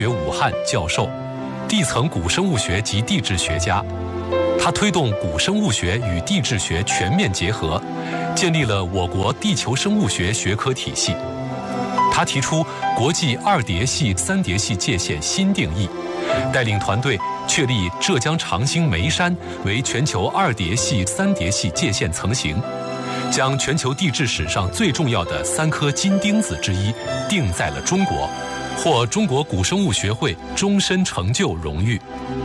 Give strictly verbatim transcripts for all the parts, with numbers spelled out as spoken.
学武汉教授，地层古生物学及地质学家。他推动古生物学与地质学全面结合，建立了我国地球生物学学科体系。他提出国际二叠系、三叠系界限新定义，带领团队确立浙江长兴眉山为全球二叠系、三叠系界限层型，将全球地质史上最重要的三颗金钉子之一定在了中国，获中国古生物学会终身成就荣誉。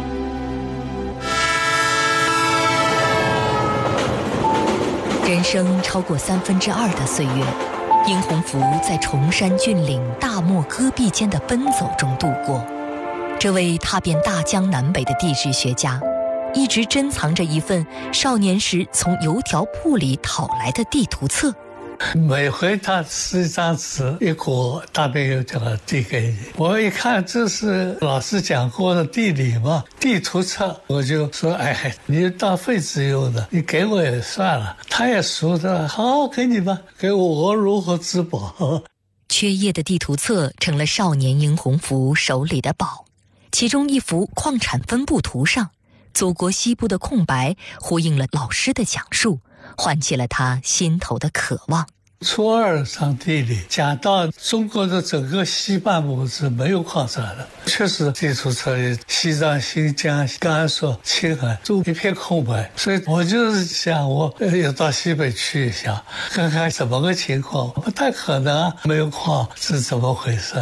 人生超过三分之二的岁月，殷洪福在崇山峻岭、大漠戈壁间的奔走中度过。这位踏遍大江南北的地质学家，一直珍藏着一份少年时从邮条铺里讨来的地图册。 每回他撕一张纸一裹，大便又叫他递给你。我一看这是老师讲过的地理嘛，地图册，我就说哎，你当废纸用的，你给我也算了。他也熟的，好，给你吧，给我，我如何自保？ 缺页的地图册成了少年殷洪福手里的宝，其中一幅矿产分布图上，祖国西部的空白呼应了老师的讲述，唤起了他心头的渴望。 初二上地理讲到中国的整个西半部是没有矿产的，确实地图册里西藏、新疆、甘肃、青海都一片空白，所以我就是想我要到西北去一下，看看怎么个情况。不太可能啊，没有矿是怎么回事？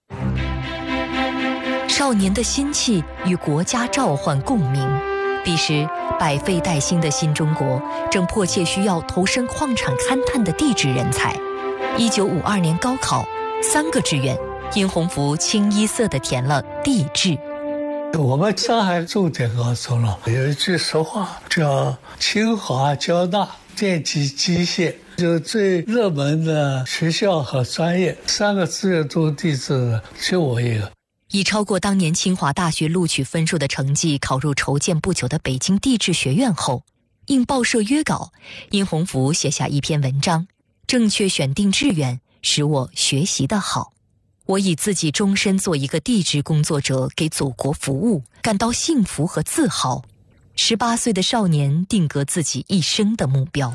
少年的心气与国家召唤共鸣。彼时百废待兴的新中国正迫切需要投身矿产勘探的地质人才。一九五二年高考三个志愿，殷洪福清一色地填了地质。 我们上海重点高中了，有一句俗话叫清华交大电机机械，就最热门的学校和专业，三个志愿都地质的，就我一个。 以超过当年清华大学录取分数的成绩考入筹建不久的北京地质学院后，应报社约稿，殷洪福写下一篇文章：正确选定志愿，使我学习得好。我以自己终身做一个地质工作者，给祖国服务，感到幸福和自豪。十八岁的少年定格自己一生的目标。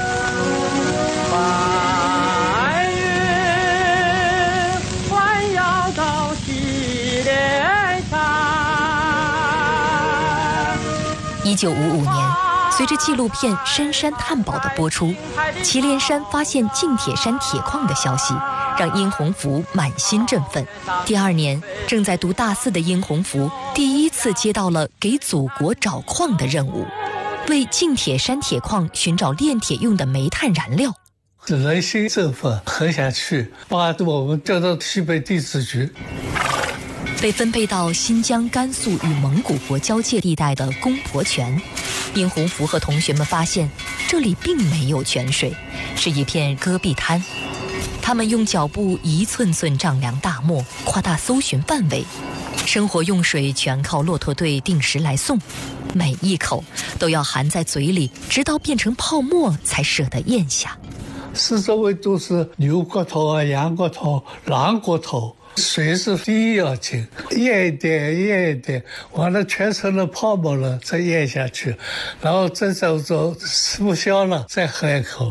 一九五五年，随着纪录片《深山探宝》的播出，祁连山发现近铁山铁矿的消息，让殷洪福满心振奋。第二年，正在读大四的殷洪福第一次接到了给祖国找矿的任务，为近铁山铁矿寻找炼铁用的煤炭燃料。 人心振奋，很想去，把我们调到西北地质局。 被分配到新疆、甘肃与蒙古国交界地带的公婆泉，殷洪福和同学们发现，这里并没有泉水，是一片戈壁滩。他们用脚步一寸寸丈量大漠，扩大搜寻范围。生活用水全靠骆驼队定时来送，每一口都要含在嘴里，直到变成泡沫才舍得咽下。 四周围都是牛骨头啊、羊骨头、狼骨头。水是第一要紧，咽一点咽一点，完了全成了泡沫了，再咽下去，然后再走走吃不消了，再喝一口。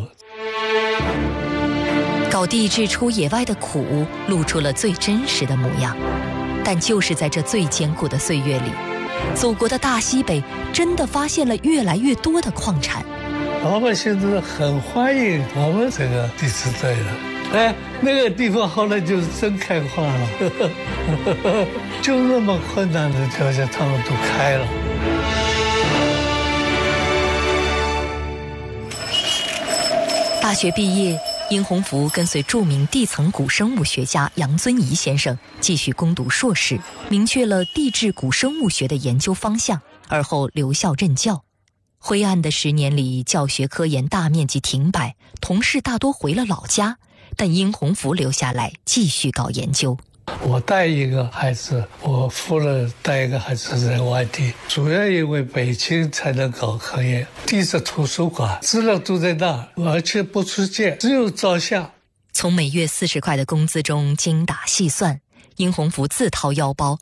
搞地质出野外的苦，露出了最真实的模样。但就是在这最艰苦的岁月里，祖国的大西北真的发现了越来越多的矿产。 老百姓都很欢迎我们这个地质队的。哎，那个地方后来就是真开化了，就那么困难的条件，他们都开了。 大学毕业，殷洪福跟随著名地层古生物学家杨遵仪先生继续攻读硕士，明确了地质古生物学的研究方向，而后留校任教。灰暗的十年里，教学科研大面积停摆，同事大多回了老家。但殷洪福留下来继续搞研究。 我带一个孩子，我夫人带一个孩子在外地，主要因为北京才能搞科研，地质图书馆资料都在那，而且不出借，只有照相。 从每月四十块的工资中精打细算，殷洪福自掏腰包